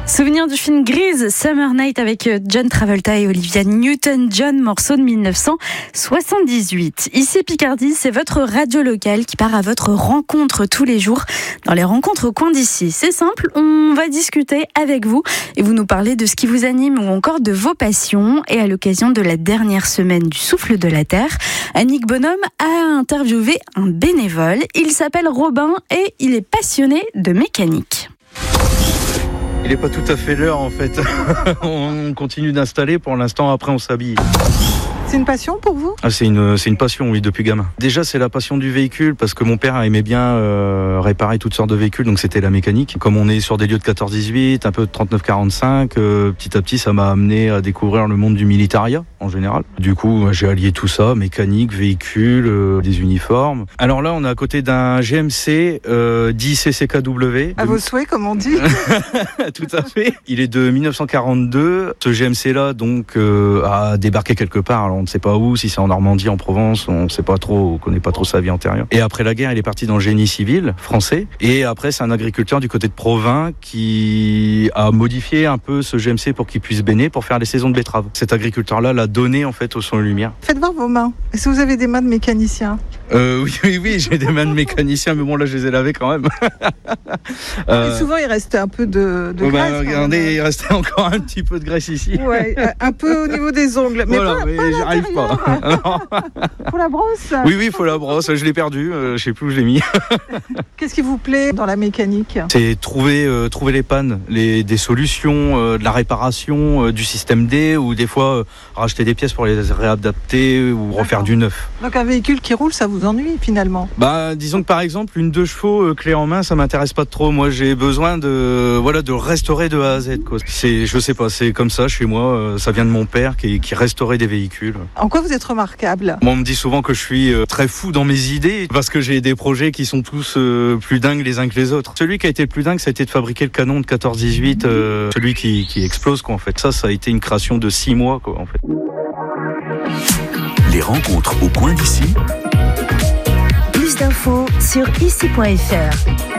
Souvenir du film Grease, Summer Night avec John Travolta et Olivia Newton-John, morceau de 1978. Ici Picardie, c'est votre radio locale qui part à votre rencontre tous les jours dans les rencontres au coin d'ici. C'est simple, on va discuter avec vous et vous nous parlez de ce qui vous anime ou encore de vos passions. Et à l'occasion de la dernière semaine du Souffle de la Terre, Annick Bonhomme a interviewé un bénévole. Il s'appelle Robin et il est passionné de mécanique. Il n'est pas tout à fait l'heure en fait. On continue d'installer pour l'instant, après on s'habille. C'est une passion pour vous ? C'est une passion, oui, depuis gamin. Déjà, c'est la passion du véhicule, parce que mon père aimait bien réparer toutes sortes de véhicules, donc c'était la mécanique. Comme on est sur des lieux de 14-18, un peu de 39-45, petit à petit, ça m'a amené à découvrir le monde du militaria, en général. Du coup, j'ai allié tout ça, mécanique, véhicule, des uniformes. Alors là, on est à côté d'un GMC 10 CCKW. À vos souhaits, comme on dit. Tout à fait. Il est de 1942. Ce GMC-là, donc, a débarqué quelque part. Alors, on ne sait pas où, si c'est en Normandie, en Provence, on ne sait pas trop, on connaît pas trop sa vie antérieure. Et après la guerre, il est parti dans le génie civil français. Et après, c'est un agriculteur du côté de Provins qui a modifié un peu ce GMC pour qu'il puisse béner, pour faire les saisons de betteraves. Cet agriculteur-là l'a donné en fait au Son et Lumière. Faites voir vos mains. Est-ce que vous avez des mains de mécanicien ? Oui, j'ai des mains de mécanicien, mais bon, là, je les ai lavées quand même. Et souvent, il restait un peu de graisse. Regardez, il restait encore un petit peu de graisse ici. Ouais, un peu au niveau des ongles. Mais voilà, pas j'y arrive pas. Pour la brosse ? Oui, il faut la brosse. Je l'ai perdue. Je sais plus où je l'ai mis. Qu'est-ce qui vous plaît dans la mécanique ? C'est trouver les pannes, des solutions, de la réparation, du système D, ou des fois racheter des pièces pour les réadapter ou refaire du neuf. Donc un véhicule qui roule, ça vous ennuie finalement ? Disons que par exemple, une 2 chevaux clé en main, ça m'intéresse pas trop. Moi, j'ai besoin de restaurer de A à Z, quoi. Je sais pas, c'est comme ça chez moi. Ça vient de mon père qui restaurait des véhicules. En quoi vous êtes remarquable ? Moi, on me dit souvent que je suis très fou dans mes idées parce que j'ai des projets qui sont tous plus dingues les uns que les autres. Celui qui a été le plus dingue, ça a été de fabriquer le canon de 14-18, celui qui explose, quoi, en fait. Ça a été une création de 6 mois, quoi, en fait. Les rencontres au coin d'ici. Plus d'infos sur ici.fr.